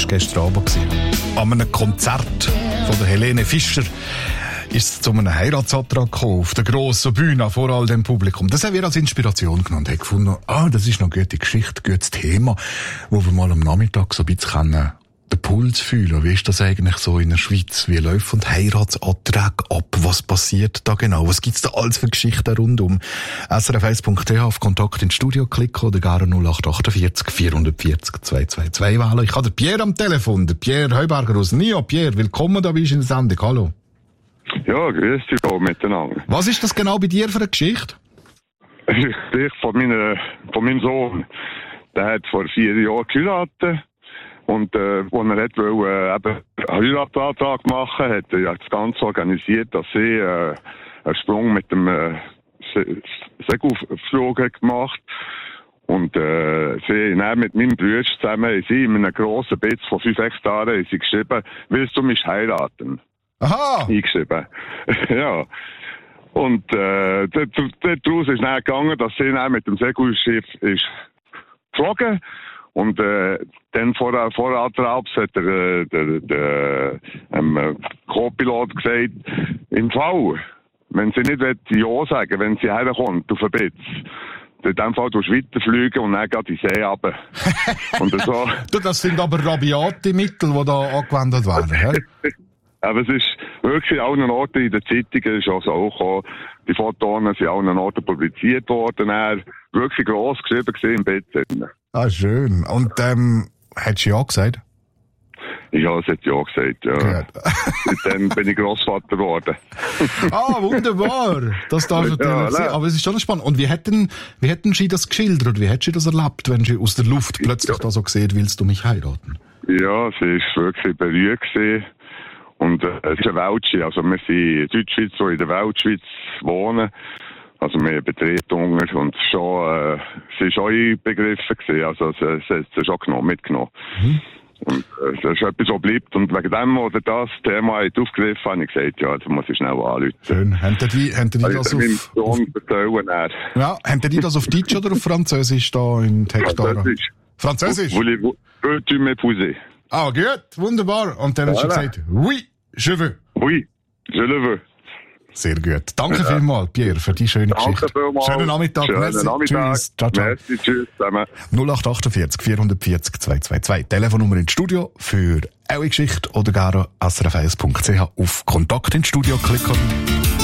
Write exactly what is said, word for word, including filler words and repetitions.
gestern Abend gewesen. An einem Konzert von der Helene Fischer ist es zu einem Heiratsantrag gekommen, auf der grossen Bühne, vor all dem Publikum. Das haben wir als Inspiration genommen und haben gefunden, ah, das ist noch eine gute Geschichte, ein gutes Thema, wo wir mal am Nachmittag so ein bisschen können, den Puls fühlen. Wie ist das eigentlich so in der Schweiz? Wie läuft Heiratsanträge ab? Was passiert da genau? Was gibt's da alles für Geschichten rundum? S R F eins Punkt D H auf Kontakt ins Studio klicken oder gar null acht achtundvierzig vierhundertvierzig zweihundertzweiundzwanzig wählen. Ich habe den Pierre am Telefon, der Pierre Heuberger aus N I O. Pierre, willkommen, da bist du in der Sendung. Hallo. Ja, grüß dich auch miteinander. Was ist das genau bei dir für eine Geschichte? Das ist die Geschichte von, meiner, von meinem Sohn. Der hat vor vier Jahren geheiratet. Und äh, als er hat wollte, äh, eben einen Heiratsantrag machen, hat er ja das Ganze organisiert, dass sie äh, einen Sprung mit dem äh, Se- Segelflug gemacht. Und äh, sie dann mit meinem Bruder zusammen, sie in einem grossen Bett von fünf Hektaren, sie geschrieben, willst du mich heiraten? Aha! Eingeschrieben. Ja. Und äh, daraus ist dann gegangen, dass sie dann mit dem Segelschiff ist geflogen. Und äh, dann vor, vor Adrabs hat der, der, der, der ähm, Co-Pilot gesagt, im Fall, wenn sie nicht Ja sagen, wenn sie herkommt auf den Bitz, in dem Fall tust du weiterfliegen und dann geht die See runter. Und so. Das sind aber rabiate Mittel, die da angewendet werden. Aber es ist wirklich an allen Orten in den Zeitungen ist auch so gekommen. Die Fotos sind an allen Orten publiziert worden. Er wirklich gross geschrieben gesehen im Bett. Ah, schön. Und, ähm, hättest du ja gesagt? Ja, es hat ja gesagt, ja. Dann bin ich Grossvater geworden. Ah, wunderbar. Das darf natürlich ja, sein. Aber es ist schon spannend. Und wie hätten, wie hätten Sie das geschildert? Wie hättest du das erlebt, wenn Sie aus der Luft plötzlich ja. da so gesehen, willst du mich heiraten? Ja, sie ist wirklich berührt gewesen. Und äh, es ist eine Weltschi, also wir sind in Deutschschweiz, so in der Weltschweiz wohnen. Also wir betreten Hunger und schon, äh, sie ist auch einbegriffen gewesen, also sie, sie hat sie schon genommen, mitgenommen. Mhm. Und äh, das ist etwas, was bleibt. Und wegen dem, oder das Thema hat aufgegriffen, habe ich gesagt, ja, da muss ich schnell anrufen. Schön. Haben die, haben die also das auf... auf erzählen, ja, haben die das auf Deutsch oder auf Französisch da in Text? Französisch. Französisch? Voulez-vous, peux-tu m'épouser? Ah, gut, wunderbar. Und dann hast du gesagt, oui, je veux. Oui, je le veux. Sehr gut. Danke ja. vielmals, Pierre, für die schöne Danke Geschichte. Vielmals. Schönen Nachmittag. Schönen Merci. Nachmittag. Tschüss. Ciao, ciao. Merci, tschüss zusammen. null acht achtundvierzig vierhundertvierzig zweihundertzweiundzwanzig. Telefonnummer ins Studio für eure Geschichte oder gar S R F eins Punkt C H auf Kontakt ins Studio klicken.